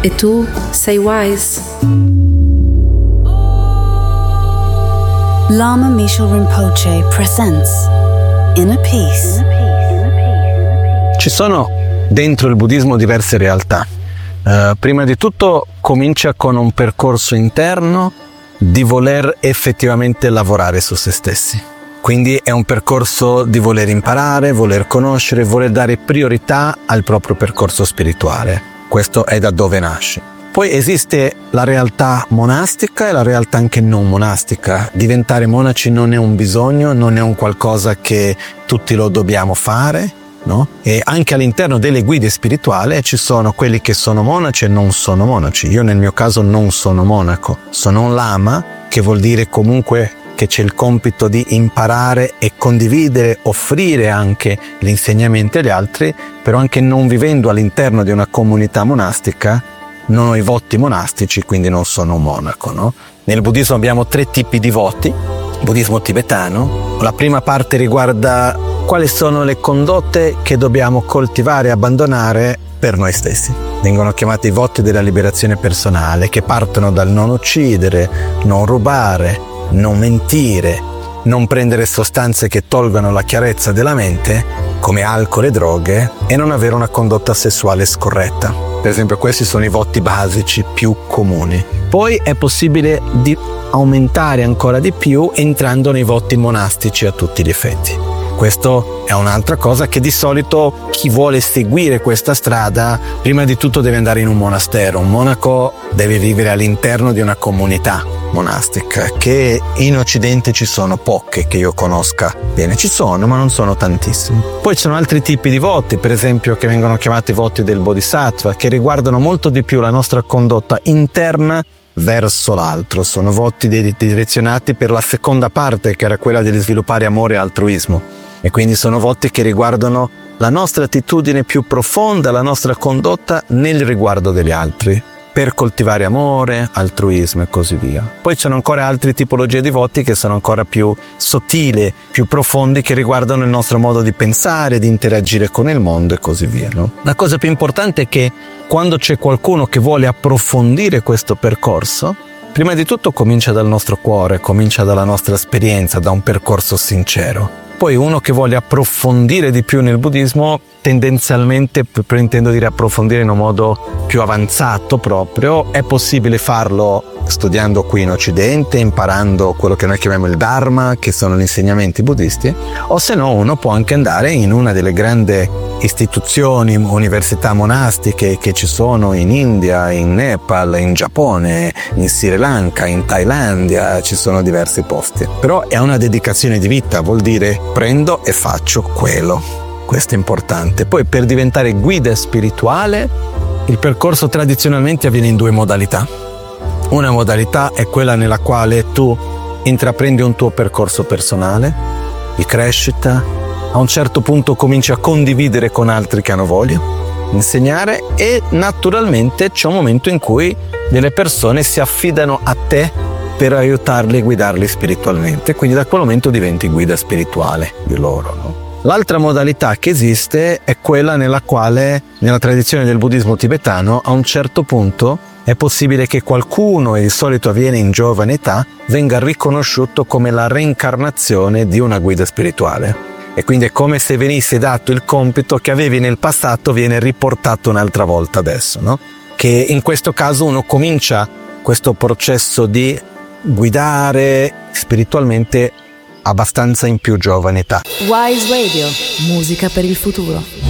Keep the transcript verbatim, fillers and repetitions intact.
E tu sei wise. Lama Misho Rinpoche presents Inner Peace. Ci sono dentro il buddismo diverse realtà. Uh, prima di tutto comincia con un percorso interno di voler effettivamente lavorare su se stessi. Quindi è un percorso di voler imparare, voler conoscere, voler dare priorità al proprio percorso spirituale. Questo è da dove nasce. Poi esiste la realtà monastica e la realtà anche non monastica. Diventare monaci non è un bisogno, non è un qualcosa che tutti lo dobbiamo fare, no? E anche all'interno delle guide spirituali ci sono quelli che sono monaci e non sono monaci. Io nel mio caso non sono monaco, sono un lama, che vuol dire comunque che c'è il compito di imparare e condividere, offrire anche gli insegnamenti agli altri, però anche non vivendo all'interno di una comunità monastica, non ho i voti monastici, quindi non sono un monaco, no? Nel buddismo abbiamo tre tipi di voti, buddismo tibetano. La prima parte riguarda quali sono le condotte che dobbiamo coltivare e abbandonare per noi stessi. Vengono chiamati i voti della liberazione personale, che partono dal non uccidere, non rubare, non mentire, non prendere sostanze che tolgono la chiarezza della mente, come alcol e droghe, e non avere una condotta sessuale scorretta. Per esempio, questi sono i voti basici più comuni. Poi è possibile di aumentare ancora di più entrando nei voti monastici a tutti gli effetti. Questo è un'altra cosa che di solito chi vuole seguire questa strada prima di tutto deve andare in un monastero. Un monaco deve vivere all'interno di una comunità monastica, che in Occidente ci sono poche che io conosca bene. Ci sono, ma non sono tantissimi. Poi ci sono altri tipi di voti, per esempio, che vengono chiamati voti del Bodhisattva, che riguardano molto di più la nostra condotta interna verso l'altro. Sono voti direzionati per la seconda parte, che era quella di sviluppare amore e altruismo. E quindi sono voti che riguardano la nostra attitudine più profonda, la nostra condotta nel riguardo degli altri, per coltivare amore, altruismo e così via. Poi ci sono ancora altre tipologie di voti che sono ancora più sottili, più profondi, che riguardano il nostro modo di pensare, di interagire con il mondo e così via, no? La cosa più importante è che quando c'è qualcuno che vuole approfondire questo percorso, prima di tutto comincia dal nostro cuore, comincia dalla nostra esperienza, da un percorso sincero. Poi uno che vuole approfondire di più nel buddismo, tendenzialmente, per intendo dire approfondire in un modo più avanzato proprio, è possibile farlo studiando qui in Occidente, imparando quello che noi chiamiamo il Dharma, che sono gli insegnamenti buddisti, o se no uno può anche andare in una delle grandi istituzioni, università monastiche che ci sono in India, in Nepal, in Giappone, in Sri Lanka, in Thailandia, ci sono diversi posti. Però è una dedicazione di vita, vuol dire prendo e faccio quello. Questo è importante. Poi per diventare guida spirituale, il percorso tradizionalmente avviene in due modalità. Una modalità è quella nella quale tu intraprendi un tuo percorso personale di crescita, a un certo punto cominci a condividere con altri che hanno voglia, insegnare, e naturalmente c'è un momento in cui delle persone si affidano a te per aiutarli e guidarli spiritualmente, quindi da quel momento diventi guida spirituale di loro, no? L'altra modalità che esiste è quella nella quale, nella tradizione del buddismo tibetano, a un certo punto è possibile che qualcuno, e di solito avviene in giovane età, venga riconosciuto come la reincarnazione di una guida spirituale. E quindi è come se venisse dato il compito che avevi nel passato, viene riportato un'altra volta adesso, no? Che in questo caso uno comincia questo processo di guidare spiritualmente abbastanza in più giovane età. Wise Radio, musica per il futuro.